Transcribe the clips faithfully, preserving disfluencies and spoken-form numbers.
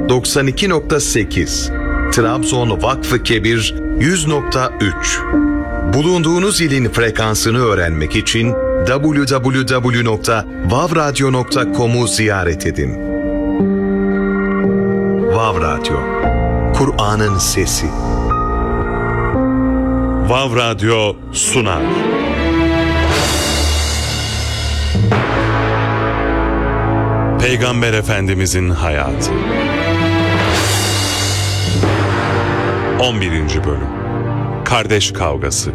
doksan iki nokta sekiz, Trabzon Vakfı Kebir yüz nokta üç. Bulunduğunuz ilin frekansını öğrenmek için double-u double-u double-u nokta vav radyo nokta com'u ziyaret edin. Vav Radyo, Kur'an'ın sesi. Vav Radyo sunar. Peygamber Efendimizin hayatı. on birinci bölüm. Kardeş kavgası.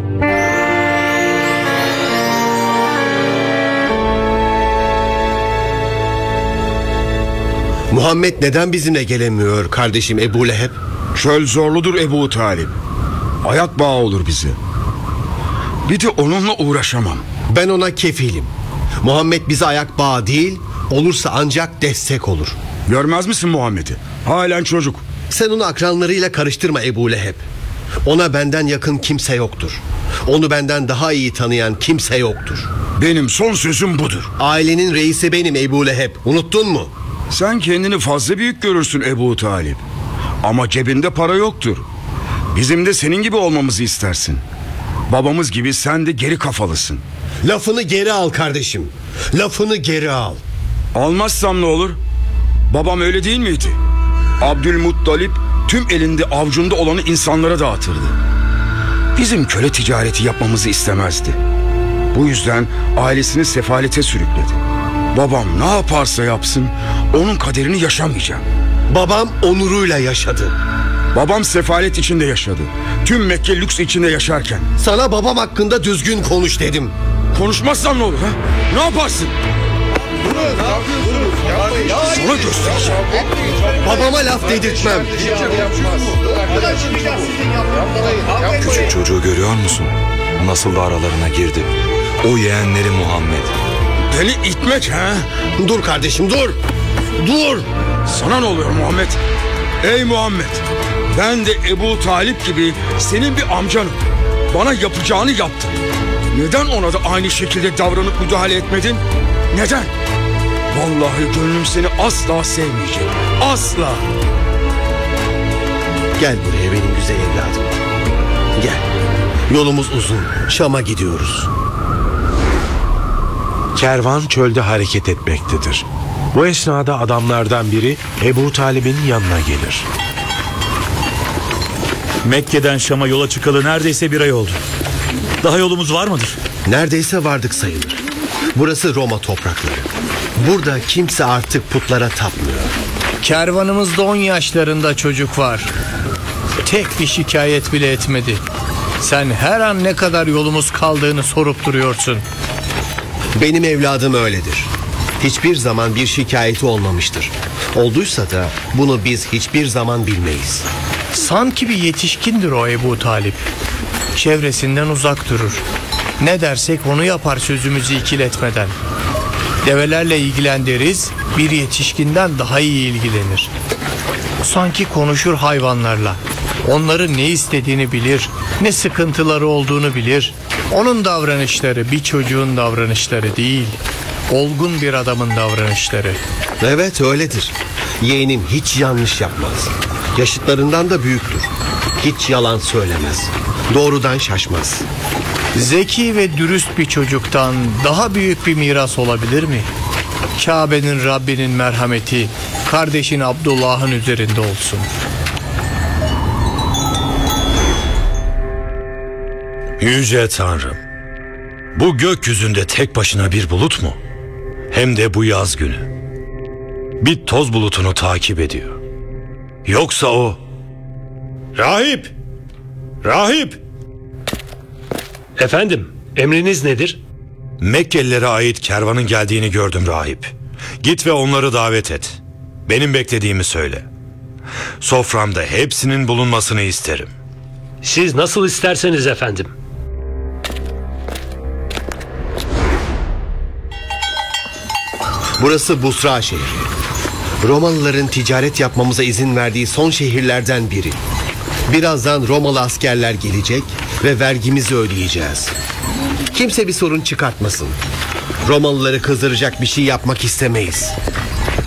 Muhammed neden bizimle gelemiyor kardeşim Ebu Leheb? Çöl zorludur Ebu Talip. Ayak bağı olur bize. Bir de onunla uğraşamam. Ben ona kefilim. Muhammed bize ayak bağı değil, olursa ancak destek olur. Görmez misin Muhammed'i? Halen çocuk. Sen onu akranlarıyla karıştırma Ebu Leheb. Ona benden yakın kimse yoktur. Onu benden daha iyi tanıyan kimse yoktur. Benim son sözüm budur. Ailenin reisi benim Ebu Leheb. Unuttun mu? Sen kendini fazla büyük görürsün Ebu Talip. Ama cebinde para yoktur. Bizim de senin gibi olmamızı istersin. Babamız gibi sen de geri kafalısın. Lafını geri al kardeşim. Lafını geri al. Almazsam ne olur? Babam öyle değil miydi? Abdülmuttalip tüm elinde avucunda olanı insanlara dağıtırdı. Bizim köle ticareti yapmamızı istemezdi. Bu yüzden ailesini sefalete sürükledi. Babam ne yaparsa yapsın onun kaderini yaşamayacağım. Babam onuruyla yaşadı. Babam sefalet içinde yaşadı. Tüm Mekke lüks içinde yaşarken. Sana babam hakkında düzgün konuş dedim. Konuşmazsan ne olur ha? Ne yaparsın? Sana göstereceğim. Babama laf dedirtmem. Küçük çocuğu görüyor musun? Nasıl da aralarına girdi. O yeğenleri Muhammed. Beni itmek ha? Dur kardeşim dur. Dur. Sana ne oluyor Muhammed? Ey Muhammed, ben de Ebu Talip gibi senin bir amcanım. Bana yapacağını yaptın. Neden ona da aynı şekilde davranıp müdahale etmedin? Neden? Vallahi gönlüm seni asla sevmeyecek. Asla. Gel buraya benim güzel evladım. Gel. Yolumuz uzun. Şam'a gidiyoruz. Kervan çölde hareket etmektedir. Bu esnada adamlardan biri Ebu Talib'in yanına gelir. Mekke'den Şam'a yola çıkalı neredeyse bir ay oldu. Daha yolumuz var mıdır? Neredeyse vardık sayılır. Burası Roma toprakları. Burada kimse artık putlara tapmıyor. Kervanımızda on yaşlarında çocuk var. Tek bir şikayet bile etmedi. Sen her an ne kadar yolumuz kaldığını sorup duruyorsun. Benim evladım öyledir. Hiçbir zaman bir şikayeti olmamıştır. Olduysa da bunu biz hiçbir zaman bilmeyiz. Sanki bir yetişkindir o Ebu Talip. Çevresinden uzak durur. Ne dersek onu yapar sözümüzü ikiletmeden. Develerle ilgilen deriz, bir yetişkinden daha iyi ilgilenir. Sanki konuşur hayvanlarla. Onların ne istediğini bilir, ne sıkıntıları olduğunu bilir. Onun davranışları bir çocuğun davranışları değil, olgun bir adamın davranışları. Evet öyledir. Yeğenim hiç yanlış yapmaz. Yaşıtlarından da büyüktür. Hiç yalan söylemez. Doğrudan şaşmaz. Zeki ve dürüst bir çocuktan daha büyük bir miras olabilir mi? Kabe'nin Rabbinin merhameti kardeşin Abdullah'ın üzerinde olsun. Yüce Tanrım, bu gökyüzünde tek başına bir bulut mu? Hem de bu yaz günü. Bir toz bulutunu takip ediyor. Yoksa o... Rahip! Rahip! Efendim, emriniz nedir? Mekkelilere ait kervanın geldiğini gördüm rahip. Git ve onları davet et. Benim beklediğimi söyle. Soframda hepsinin bulunmasını isterim. Siz nasıl isterseniz efendim. Burası Busra şehri. Romalıların ticaret yapmamıza izin verdiği son şehirlerden biri. Birazdan Romalı askerler gelecek ve vergimizi ödeyeceğiz. Kimse bir sorun çıkartmasın. Romalıları kızdıracak bir şey yapmak istemeyiz.